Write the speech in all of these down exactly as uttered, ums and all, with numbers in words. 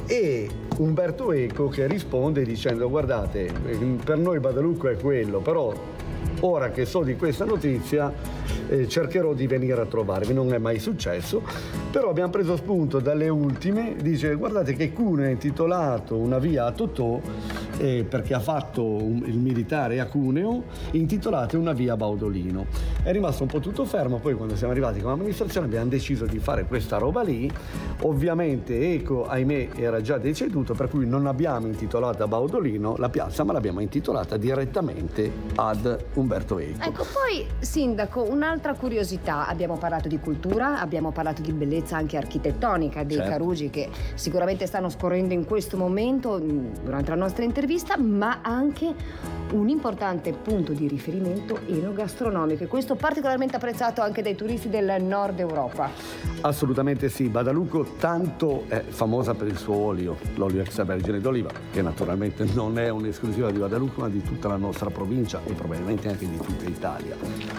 e Umberto Eco che risponde dicendo: guardate, per noi Badalucco è quello, però ora che so di questa notizia eh, cercherò di venire a trovarvi. Non è mai successo, però abbiamo preso spunto dalle ultime. Dice: guardate che Cuneo ha intitolato una via a Totò, eh, perché ha fatto un, il militare a Cuneo, intitolate una via a Baudolino. È rimasto un po' tutto fermo, poi quando siamo arrivati con l'amministrazione abbiamo deciso di fare questa roba lì. Ovviamente Eco, ahimè, era già deceduto, per cui non abbiamo intitolato a Baudolino la piazza, ma l'abbiamo intitolata direttamente ad Umberto Eco. Ecco, poi sindaco, un'altra curiosità: abbiamo parlato di cultura, abbiamo parlato di bellezza anche architettonica dei certo. Carugi, che sicuramente stanno scorrendo in questo momento durante la nostra intervista, ma anche un importante punto di riferimento enogastronomico, e questo particolarmente apprezzato anche dai turisti del nord Europa. Assolutamente sì, Badalucco tanto è famosa per il suo olio, l'olio extravergine d'oliva, che naturalmente non è un'esclusiva di Badalucco, ma di tutta la nostra provincia e probabilmente anche di tutta Italia.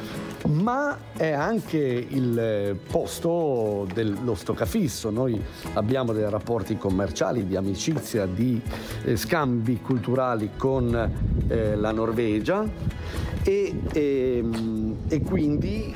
Ma è anche il posto dello stoccafisso. Noi abbiamo dei rapporti commerciali, di amicizia, di eh, scambi culturali con eh, la Norvegia e, e, e quindi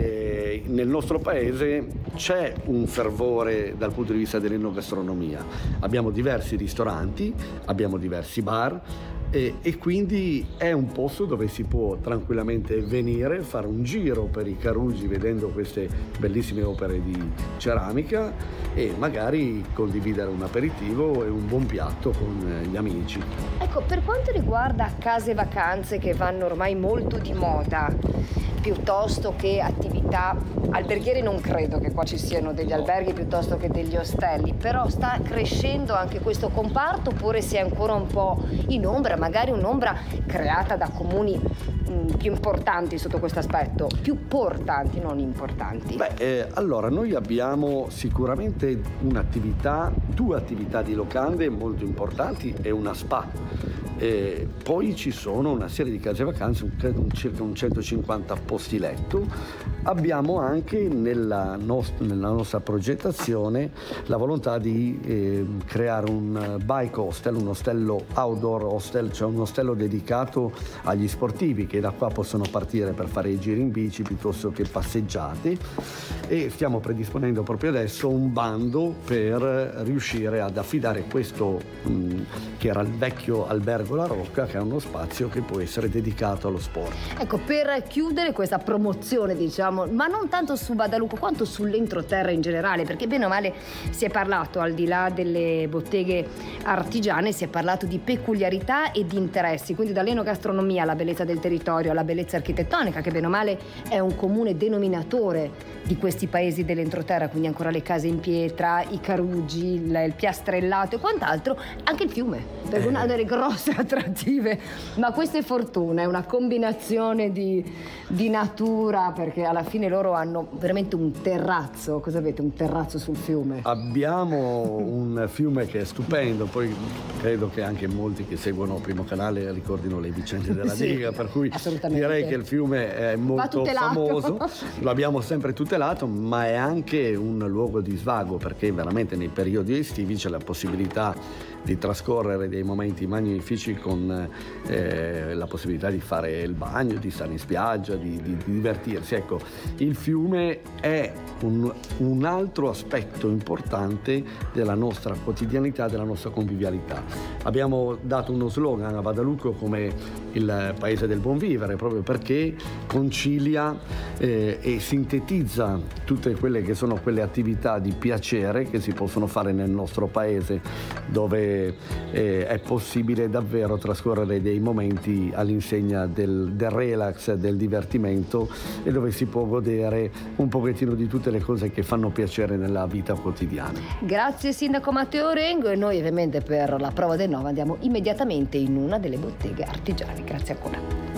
eh, nel nostro paese c'è un fervore dal punto di vista dell'enogastronomia. Abbiamo diversi ristoranti, abbiamo diversi bar, E, e quindi è un posto dove si può tranquillamente venire, fare un giro per i Carugi vedendo queste bellissime opere di ceramica e magari condividere un aperitivo e un buon piatto con gli amici. Ecco, per quanto riguarda case vacanze che vanno ormai molto di moda, piuttosto che attività alberghiere, non credo che qua ci siano degli alberghi piuttosto che degli ostelli, però sta crescendo anche questo comparto, oppure si è ancora un po' in ombra, magari un'ombra creata da comuni mh, più importanti sotto questo aspetto, più portanti, non importanti? Beh, eh, allora noi abbiamo sicuramente un'attività, due attività di locande molto importanti e una spa. E poi ci sono una serie di case vacanze, credo circa un centocinquanta posti letto. Abbiamo anche nella, nost- nella nostra progettazione la volontà di eh, creare un bike hostel, un ostello outdoor hostel, cioè un ostello dedicato agli sportivi che da qua possono partire per fare i giri in bici piuttosto che passeggiate, e stiamo predisponendo proprio adesso un bando per riuscire ad affidare questo mh, che era il vecchio albergo La Rocca, che è uno spazio che può essere dedicato allo sport. Ecco, per chiudere questa promozione, diciamo, ma non tanto su Badalucco quanto sull'entroterra in generale, perché bene o male si è parlato, al di là delle botteghe artigiane, si è parlato di peculiarità e di interessi, quindi dall'enogastronomia alla bellezza del territorio, alla bellezza architettonica, che bene o male è un comune denominatore di questi paesi dell'entroterra, quindi ancora le case in pietra, i Carugi, il, il piastrellato e quant'altro, anche il fiume, per una delle grosse attrattive. Ma questa è fortuna, è una combinazione di, di natura, perché alla fine loro hanno veramente un terrazzo. Cosa avete? Un terrazzo sul fiume? Abbiamo un fiume che è stupendo, poi credo che anche molti che seguono Primo Canale ricordino le vicende della sì, diga, per cui direi che il fiume è molto famoso, lo abbiamo sempre tutelato, ma è anche un luogo di svago, perché veramente nei periodi estivi c'è la possibilità di trascorrere dei momenti magnifici con eh, la possibilità di fare il bagno, di stare in spiaggia, di, di, di divertirsi. Ecco, il fiume è un, un altro aspetto importante della nostra quotidianità, della nostra convivialità. Abbiamo dato uno slogan a Badalucco come il paese del buon vivere, proprio perché concilia eh, e sintetizza tutte quelle che sono quelle attività di piacere che si possono fare nel nostro paese, dove eh, è possibile davvero trascorrere dei momenti all'insegna del, del relax, del divertimento, e dove si può godere un pochettino di tutte le cose che fanno piacere nella vita quotidiana. Grazie Sindaco Matteo Rengo, e noi ovviamente per la prova del nove andiamo immediatamente in una delle botteghe artigiane. Grazie ancora.